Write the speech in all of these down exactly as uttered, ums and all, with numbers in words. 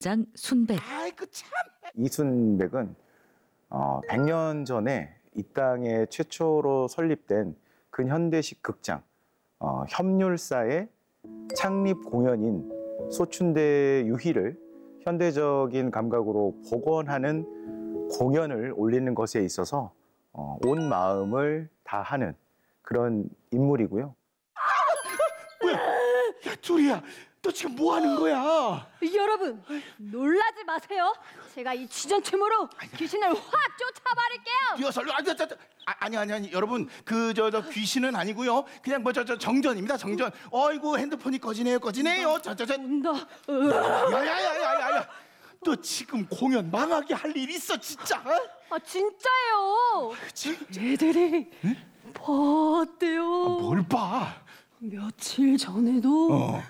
장 순백. 아이고 참. 이순백은 어, 백 년 전에 이 땅에 최초로 설립된 근현대식 극장 어, 협률사의 창립 공연인 소춘대 유희를 현대적인 감각으로 복원하는 공연을 올리는 것에 있어서 어, 온 마음을 다하는 그런 인물이고요. 뭐야? 야 둘이야, 너 지금 뭐 하는 거야? 여러분 놀라지 마세요. 제가 이 지전춤으로 귀신을 확 쫓아버릴게요. 뛰어서 아니 저, 저, 아, 아니 아니 아니 여러분 그 저 저 귀신은 아니고요. 그냥 뭐 저 저 정전입니다 정전. 어이구 핸드폰이 꺼지네요 꺼지네요. 저 저 저. 온다. 야야야야야야. 너 지금 공연 망하게 할 일 있어 진짜. 어? 아 진짜예요. 진짜. 애들이 봤대요. 아, 뭘 봐? 며칠 전에도 어.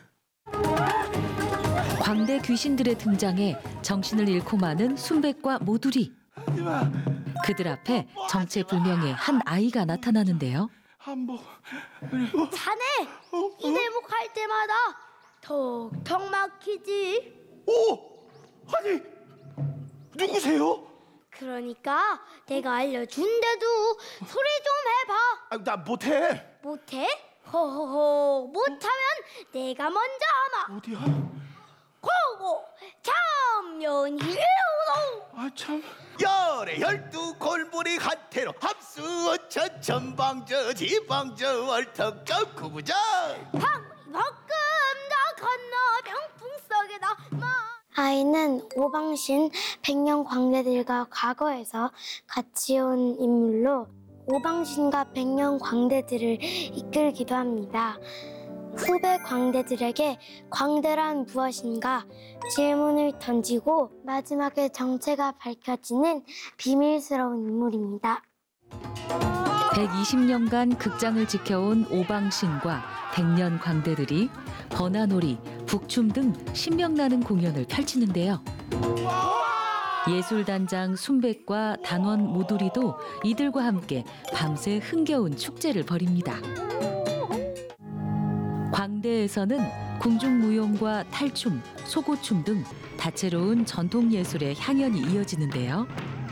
광대 귀신들의 등장에 정신을 잃고 마는 순백과 모두리. 하지마. 그들 앞에 정체불명의 한 아이가 나타나는데요. 한복. 자네 어? 이 대목 할 때마다 턱턱 막히지. 오! 아니 누구세요? 그러니까 내가 알려준대도 소리 좀 해봐. 아, 나 못해. 못해? 호호호 못하면 내가 먼저 하마. 어디야? 고고 참연희우도. 아 참. 열에 열두 골무리 한태로 합수 어천 전방저 지방저 월턱저 구부자. 방울이 벅금 다 건너 병풍 속에다 마. 아이는 오방신 백년 광대들과 과거에서 같이 온 인물로 오방신과 백년 광대들을 이끌기도 합니다. 후배 광대들에게 광대란 무엇인가 질문을 던지고 마지막에 정체가 밝혀지는 비밀스러운 인물입니다. 백이십 년간 극장을 지켜온 오방신과 백년 광대들이 번화놀이, 북춤 등 신명나는 공연을 펼치는데요. 예술단장 순백과 단원 모두리도 이들과 함께 밤새 흥겨운 축제를 벌입니다. 광대에서는 궁중무용과 탈춤, 소고춤 등 다채로운 전통예술의 향연이 이어지는데요.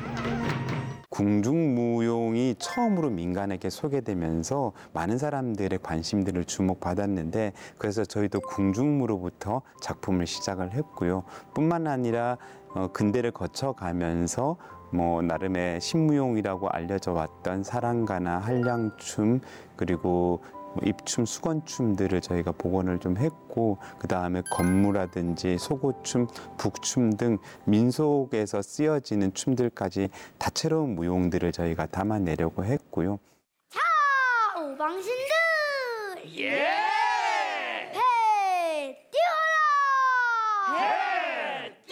궁중무용이 처음으로 민간에게 소개되면서 많은 사람들의 관심들을 주목받았는데, 그래서 저희도 궁중무로부터 작품을 시작을 했고요. 뿐만 아니라 어, 근대를 거쳐가면서 뭐 나름의 신무용이라고 알려져 왔던 사랑가나 한량춤, 그리고 뭐 입춤, 수건춤들을 저희가 복원을 좀 했고, 그 다음에 건무라든지 소고춤, 북춤 등 민속에서 쓰여지는 춤들까지 다채로운 무용들을 저희가 담아내려고 했고요. 자 오방신들 예! 배 띄워라. 배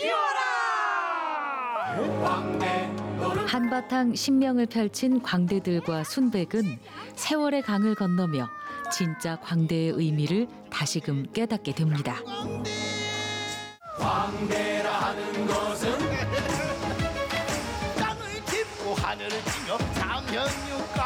띄워라. 한바탕 신명을 펼친 광대들과 순백은 세월의 강을 건너며 진짜 광대의 의미를 다시금 깨닫게 됩니다. 광대라 하는 것은 땅을 짚고 하늘을 치며